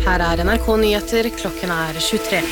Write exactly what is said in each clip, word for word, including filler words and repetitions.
Her er N R K Nyheter, klokken er tjuetre.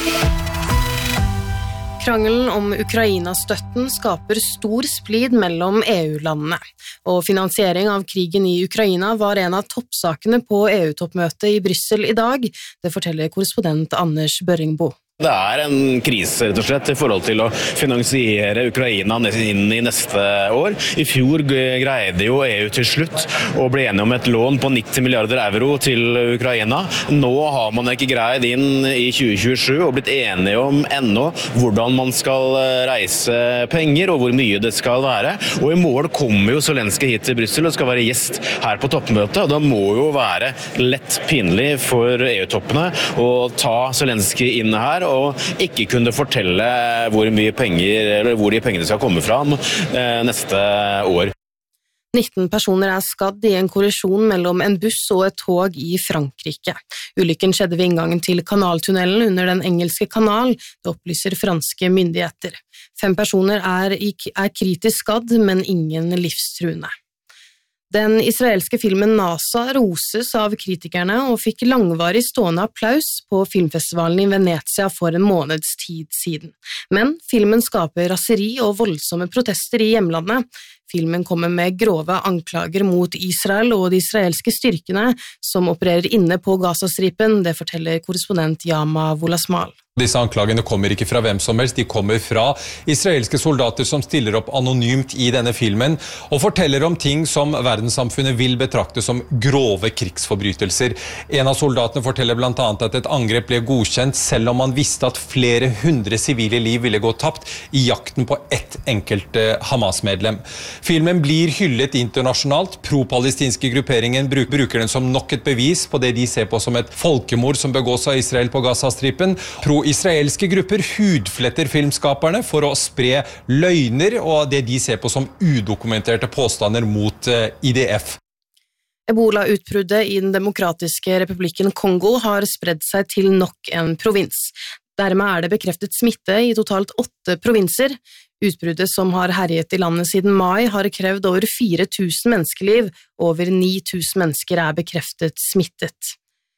Krangelen om Ukraina-støtten skaper stor splid mellom E U-landene, og finansiering av krigen i Ukraina var en av toppsakene på E U-toppmøtet i Bryssel i dag, det forteller korrespondent Anders Børringbo. Det er en krise rett og slett i forhold til å finansiere Ukraina inn i neste år. I fjor greide jo E U til slutt å bli enige om et lån på nitti milliarder euro til Ukraina. Nå har man ikke greid inn i tjue tjuesju og blitt enige om ennå hvordan man skal reise penger og hvor mye det skal være. Og i morgen kommer jo Zelenskyj hit til Bryssel og skal være gjest her på toppmøtet. Og da må jo være lett pinlig for E U-toppene å ta Zelenskyj inn her og ikke kunne fortelle hvor mye penger, eller hvor de pengene skal komme fra neste år. nitten personer er skadd i en kollisjon mellom en buss og et tog i Frankrike. Ulykken skjedde ved inngangen til kanaltunnelen under den engelske kanal, det opplyser franske myndigheter. Fem personer er, er kritisk skadd, men ingen livstruende. Den israelske filmen NASA roses av kritikerne og fikk langvarig stående applaus på filmfestivalen i Venezia for en måneds tid siden. Men filmen skaper raseri og voldsomme protester i hjemlandet. Filmen kommer med grove anklager mot Israel og de israelske styrkene som opererer inne på Gazastripen, det forteller korrespondent Yama Wolasmal. Disse anklagene kommer ikke fra hvem som helst, de kommer fra israelske soldater som stiller opp anonymt i denne filmen og forteller om ting som verdenssamfunnet vil betrakte som grove krigsforbrytelser. En av soldatene forteller blant annet at et angrep ble godkjent selv om man visste at flere hundre sivile liv ville gå tapt i jakten på ett enkelt Hamas-medlem. Filmen blir hyllet internasjonalt, pro-palestinske grupperingen bruker den som nok et bevis på det de ser på som et folkemord som begås av Israel på Gazastripen. Pro Israelske grupper hudfletter filmskaperne for å spre løgner og det de ser på som udokumenterte påstander mot I D F. Ebola-utbruddet i den demokratiske republikken Kongo har spredd seg til nok en provins. Dermed er det bekreftet smitte i totalt åtte provinser. Utbruddet som har herjet i landet siden mai har krevd over fire tusen menneskeliv, over ni tusen mennesker er bekreftet smittet.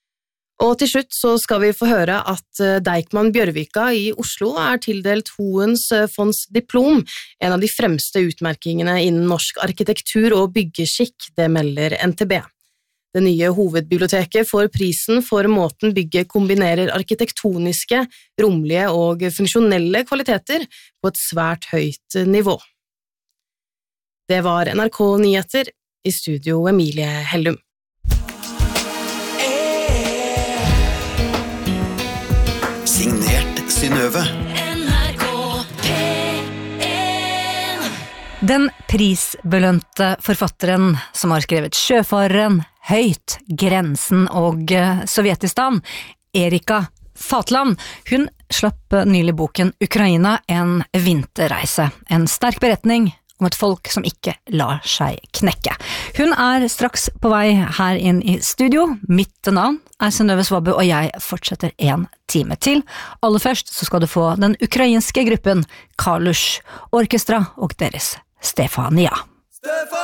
Og til slutt så skal vi få høre at Deichman Bjørvika i Oslo er tildelt Hoens Fonds diplom, en av de fremste utmerkingene innen norsk arkitektur og byggeskikk, det melder N T B. Det nye hovedbiblioteket får prisen for måten bygget kombinerer arkitektoniske, romlige og funksjonelle kvaliteter på et svært høyt nivå. Det var N R K Nyheter, i studio Emilie Hellum. Signert Synnøve. Den prisbelønte forfatteren som har skrevet Sjøfareren, Høyt, Grensen og Sovjetistan, Erika Fatland, hun slapp nylig boken Ukraina, en vinterreise. En sterk beretning om et folk som ikke lar seg knekke. Hun er straks på vei her inn i studio. Mitt navn er Synnøve Svabø, og jeg fortsetter en time til. Aller først så skal du få den ukrainske gruppen Kalush Orkestra og deres Stefania.